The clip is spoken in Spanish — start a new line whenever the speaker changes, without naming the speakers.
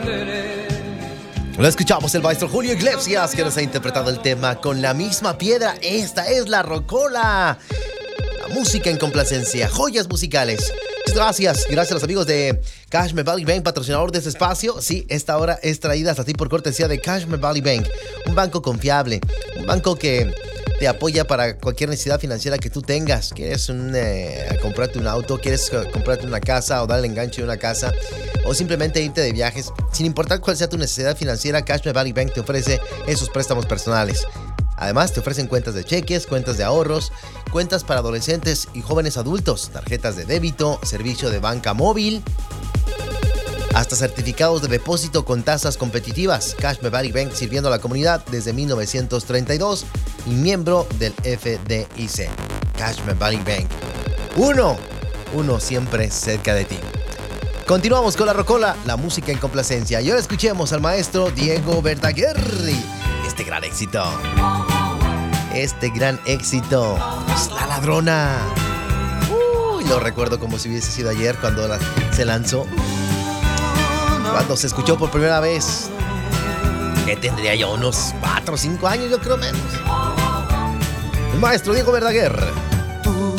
Lo escuchamos el maestro Julio Iglesias, que nos ha interpretado el tema Con la misma piedra. Esta es la Rocola. La música en complacencia, joyas musicales. Gracias a los amigos de Cashmere Valley Bank, patrocinador de este espacio. Sí, esta hora es traída hasta ti por cortesía de Cashmere Valley Bank, un banco confiable, un banco que te apoya para cualquier necesidad financiera que tú tengas. ¿Quieres comprarte un auto? ¿Quieres comprarte una casa o darle enganche de una casa? O simplemente irte de viajes. Sin importar cuál sea tu necesidad financiera, Cashmere Valley Bank te ofrece esos préstamos personales. Además, te ofrecen cuentas de cheques, cuentas de ahorros, cuentas para adolescentes y jóvenes adultos, tarjetas de débito, servicio de banca móvil, hasta certificados de depósito con tasas competitivas. Cashmere Valley Bank, sirviendo a la comunidad desde 1932 y miembro del FDIC. Cashmere Valley Bank. Uno siempre cerca de ti. Continuamos con la Rocola, la música en complacencia. Y ahora escuchemos al maestro Diego Verdaguer. Este gran éxito es La Ladrona. Lo recuerdo como si hubiese sido ayer cuando se lanzó, cuando se escuchó por primera vez. Que tendría yo unos 4 o 5 años, yo creo menos. El maestro Diego Verdaguer.